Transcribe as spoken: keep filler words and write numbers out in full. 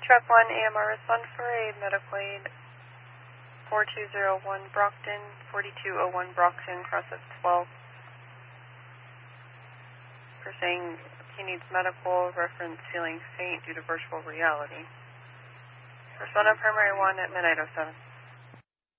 Truck one, A M R response for a medical aid, four two zero one Brockton, forty-two oh one Brockton, cross of twelve. For saying he needs medical, reference feeling faint due to virtual reality. Persona Primary one at midnight oh seven.